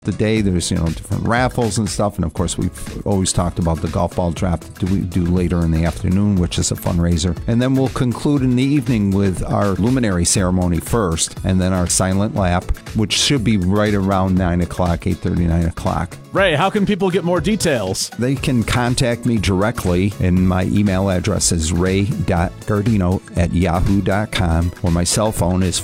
the day. There's, different raffles and stuff. And of course, we've always talked about the golf ball draft that we do later in the afternoon, which is a fundraiser. And then we'll conclude in the evening with our luminary ceremony first, and then our silent lap, which should be right around 9 o'clock, 8:30, 9 o'clock. Ray, how can people get more details? They can contact me directly, and my email address is ray.gardino@yahoo.com, or my cell phone is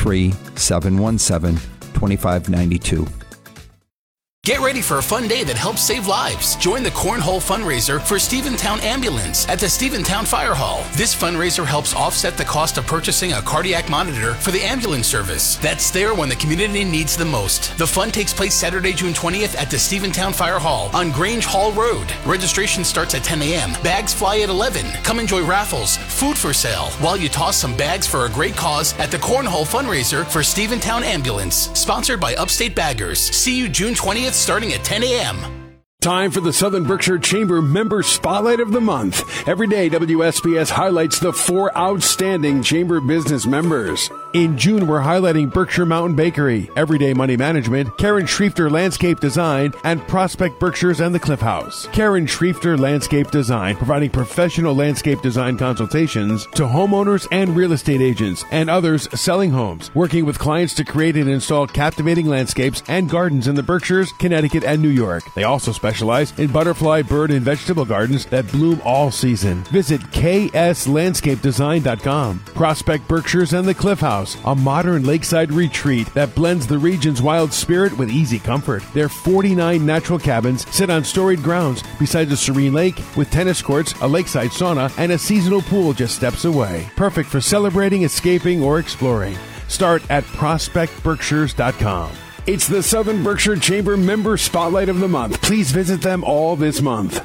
413-717-2592. Get ready for a fun day that helps save lives. Join the Cornhole fundraiser for Stephentown Ambulance at the Stephentown Fire Hall. This fundraiser helps offset the cost of purchasing a cardiac monitor for the ambulance service that's there when the community needs the most. The fun takes place Saturday, June 20th at the Stephentown Fire Hall on Grange Hall Road. Registration starts at 10 a.m. Bags fly at 11. Come enjoy raffles, food for sale, while you toss some bags for a great cause at the Cornhole fundraiser for Stephentown Ambulance. Sponsored by Upstate Baggers. See you June 20th. Starting at 10 a.m. Time for the Southern Berkshire Chamber Member Spotlight of the Month. Every day, WSBS highlights the 4 outstanding Chamber business members. In June, we're highlighting Berkshire Mountain Bakery, Everyday Money Management, Karen Schriefter Landscape Design, and Prospect Berkshires and the Cliff House. Karen Schriefter Landscape Design, providing professional landscape design consultations to homeowners and real estate agents and others selling homes, working with clients to create and install captivating landscapes and gardens in the Berkshires, Connecticut, and New York. They also specialize in butterfly, bird, and vegetable gardens that bloom all season. Visit kslandscapedesign.com. Prospect Berkshires and the Cliff House, a modern lakeside retreat that blends the region's wild spirit with easy comfort. Their 49 natural cabins sit on storied grounds beside a serene lake with tennis courts, a lakeside sauna, and a seasonal pool just steps away. Perfect for celebrating, escaping, or exploring. Start at prospectberkshires.com. It's the Southern Berkshire Chamber Member Spotlight of the Month. Please visit them all this month.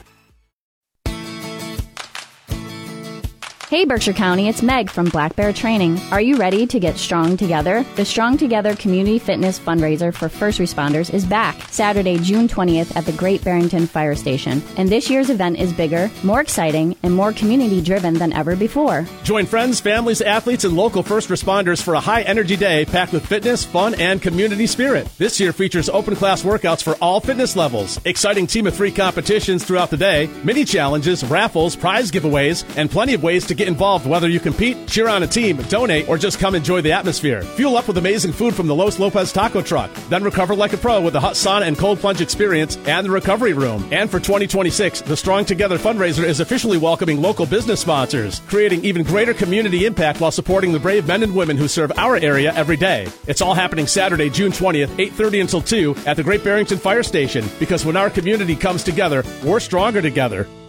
Hey Berkshire County, it's Meg from Black Bear Training. Are you ready to get strong together? The Strong Together Community Fitness Fundraiser for First Responders is back Saturday, June 20th at the Great Barrington Fire Station. And this year's event is bigger, more exciting, and more community-driven than ever before. Join friends, families, athletes, and local first responders for a high-energy day packed with fitness, fun, and community spirit. This year features open-class workouts for all fitness levels, exciting team-of-3 competitions throughout the day, mini challenges, raffles, prize giveaways, and plenty of ways to get involved, whether you compete, cheer on a team, donate, or just come enjoy the atmosphere. Fuel up with amazing food from the Los Lopez Taco Truck. Then recover like a pro with the hot sauna and cold plunge experience and the recovery room. And for 2026, the Strong Together fundraiser is officially welcoming local business sponsors, creating even greater community impact while supporting the brave men and women who serve our area every day. It's all happening Saturday, June 20th, 8:30 until 2 at the Great Barrington Fire Station, because when our community comes together, we're stronger together.